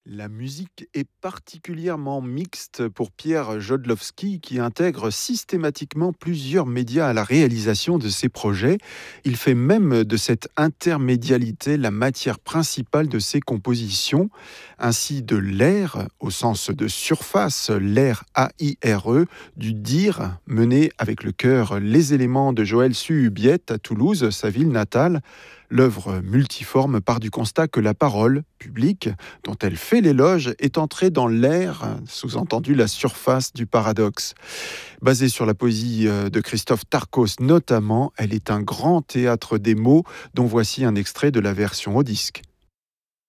La musique est particulièrement mixte pour Pierre Jodlowski qui intègre systématiquement plusieurs médias à la réalisation de ses projets. Il fait même de cette intermédialité la matière principale de ses compositions, ainsi de l'air, au sens de surface, l'air AIRE, du dire, mené avec le chœur Les éléments de Joël Suhubiette à Toulouse, sa ville natale. L'œuvre multiforme part du constat que la parole publique dont elle fait l'éloge est entrée dans l'air, sous-entendu la surface du paradoxe. Basée sur la poésie de Christophe Tarkos notamment, elle est un grand théâtre des mots dont voici un extrait de la version au disque.